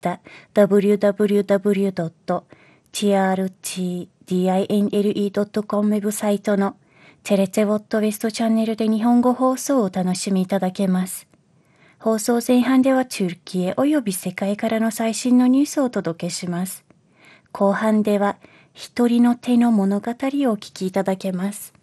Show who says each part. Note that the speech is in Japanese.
Speaker 1: ったwww.crcdinle.com ウェブサイトのチェレツェウォットウェストチャンネルで日本語放送をお楽しみいただけます。放送前半ではチュルキエおよび世界からの最新のニュースをお届けします。後半では一人の手の物語をお聞きいただけます。